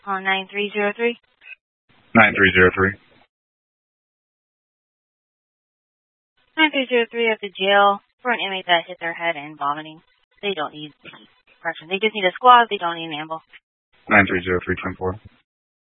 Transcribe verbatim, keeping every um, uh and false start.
On nine three zero three. nine three zero three. nine three zero three at the jail for an inmate that hit their head and vomiting. They don't need correction. They just need a squad. They don't need an ambulance. nine three zero three ten four.